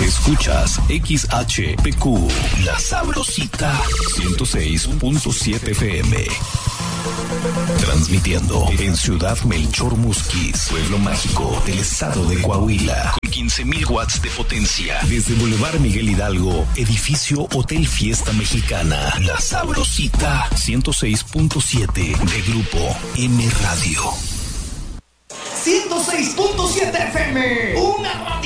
Escuchas XHPQ, La Sabrosita, 106.7 FM. Transmitiendo en Ciudad Melchor Musquis, pueblo mágico del estado de Coahuila, con 15,000 watts de potencia. Desde Boulevard Miguel Hidalgo, edificio Hotel Fiesta Mexicana. La Sabrosita, 106.7 de Grupo M Radio. 106.7 FM, una radio